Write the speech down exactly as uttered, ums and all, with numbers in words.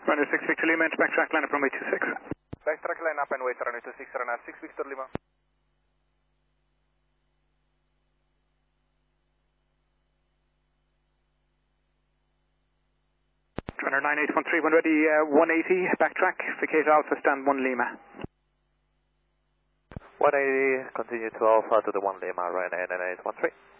Runway six Victor Lima, into backtrack line up runway two six. Backtrack line up and wait runway two six, run at six Victor Lima. Runner nine eight one three, one ready, uh, one eighty, backtrack, vacate Alpha, stand one Lima. one eighty, continue to Alpha to the one Lima, right, nine eight one three.